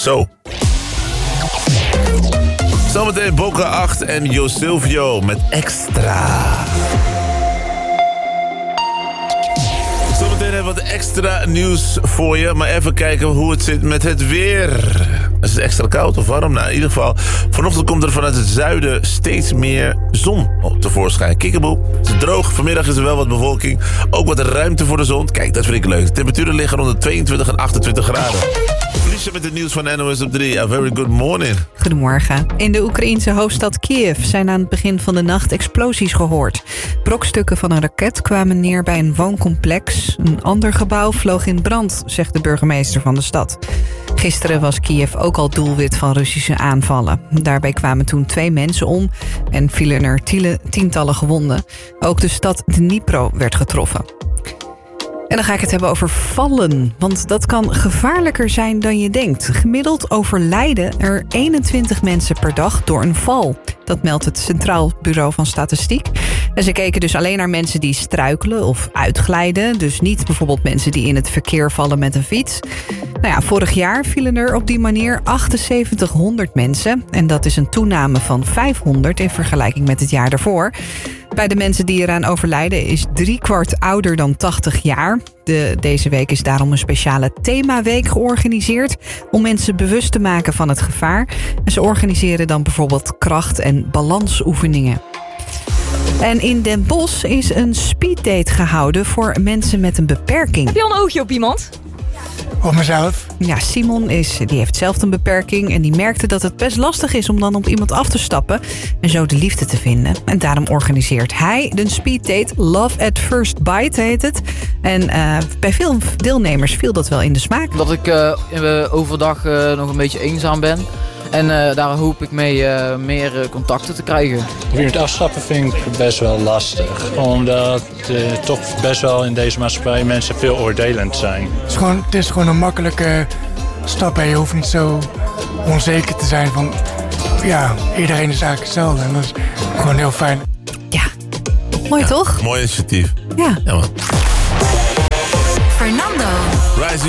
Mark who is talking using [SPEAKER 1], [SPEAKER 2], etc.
[SPEAKER 1] Zo. Zometeen Boca 8 en Jo Silvio met Extra. Zometeen hebben we wat extra nieuws voor je. Maar even kijken hoe het zit met het weer. Is het extra koud of warm? Nou, in ieder geval, vanochtend komt er vanuit het zuiden steeds meer zon tevoorschijn. Kikkeboe, het is droog. Vanmiddag is er wel wat bewolking. Ook wat ruimte voor de zon. Kijk, dat vind ik leuk. De temperaturen liggen rond de 22 en 28 graden. Felicia met het nieuws van NOS op 3. A very good morning.
[SPEAKER 2] Goedemorgen. In de Oekraïense hoofdstad Kiev zijn aan het begin van de nacht explosies gehoord. Brokstukken van een raket kwamen neer bij een wooncomplex. Een ander gebouw vloog in brand, zegt de burgemeester van de stad. Gisteren was Kiev ook al doelwit van Russische aanvallen. Daarbij kwamen toen 2 mensen om en vielen er tientallen gewonden. Ook de stad Dnipro werd getroffen. En dan ga ik het hebben over vallen, want dat kan gevaarlijker zijn dan je denkt. Gemiddeld overlijden er 21 mensen per dag door een val. Dat meldt het Centraal Bureau van Statistiek. En ze keken dus alleen naar mensen die struikelen of uitglijden. Dus niet bijvoorbeeld mensen die in het verkeer vallen met een fiets. Nou ja, vorig jaar vielen er op die manier 7800 mensen. En dat is een toename van 500 in vergelijking met het jaar daarvoor. Bij de mensen die eraan overlijden is 3/4 ouder dan 80 jaar. Deze week is daarom een speciale themaweek georganiseerd om mensen bewust te maken van het gevaar. En ze organiseren dan bijvoorbeeld kracht- en balansoefeningen. En in Den Bosch is een speeddate gehouden voor mensen met een beperking.
[SPEAKER 3] Heb je al een oogje op iemand?
[SPEAKER 4] Op mezelf.
[SPEAKER 2] Ja, Simon die heeft zelf een beperking en die merkte dat het best lastig is om dan op iemand af te stappen en zo de liefde te vinden. En daarom organiseert hij de speeddate Love at First Bite heet het. En bij veel deelnemers viel dat wel in de smaak.
[SPEAKER 5] Dat ik overdag nog een beetje eenzaam ben. En daar hoop ik mee meer contacten te krijgen.
[SPEAKER 6] Het afstappen vind ik best wel lastig. Omdat toch best wel in deze maatschappij mensen veel oordelend zijn.
[SPEAKER 4] Het is gewoon een makkelijke stap en je hoeft niet zo onzeker te zijn van... Ja, iedereen is eigenlijk hetzelfde en dat is gewoon heel fijn.
[SPEAKER 2] Ja, mooi toch?
[SPEAKER 1] Mooi initiatief.
[SPEAKER 2] Ja.
[SPEAKER 1] Ja, man.
[SPEAKER 7] Fernando.
[SPEAKER 1] Rising